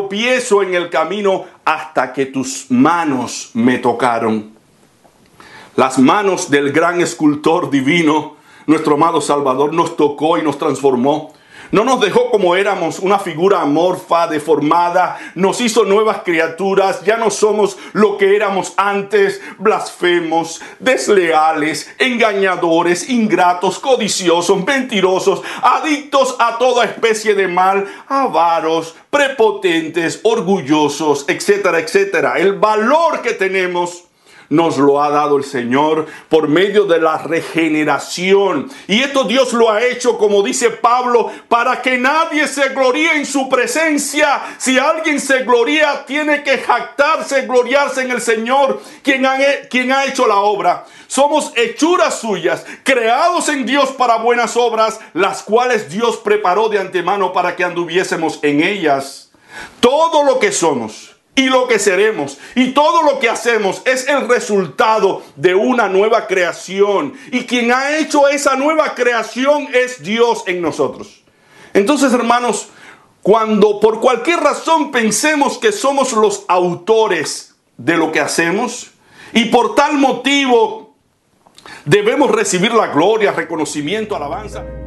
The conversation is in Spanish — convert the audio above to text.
tropiezo en el camino hasta que tus manos me tocaron. Las manos del gran escultor divino, nuestro amado Salvador, nos tocó y nos transformó. No nos dejó como éramos, una figura amorfa, deformada. Nos hizo nuevas criaturas. Ya no somos lo que éramos antes. Blasfemos, desleales, engañadores, ingratos, codiciosos, mentirosos, adictos a toda especie de mal, avaros, prepotentes, orgullosos, etcétera, etcétera. El valor que tenemos nos lo ha dado el Señor por medio de la regeneración. Y esto Dios lo ha hecho, como dice Pablo, para que nadie se gloríe en su presencia. Si alguien se gloría, tiene que jactarse, gloriarse en el Señor, quien ha hecho la obra. Somos hechuras suyas, creados en Dios para buenas obras, las cuales Dios preparó de antemano para que anduviésemos en ellas. Todo lo que somos y lo que seremos y todo lo que hacemos es el resultado de una nueva creación. Y quien ha hecho esa nueva creación es Dios en nosotros. Entonces, hermanos, cuando por cualquier razón pensemos que somos los autores de lo que hacemos y por tal motivo debemos recibir la gloria, reconocimiento, alabanza,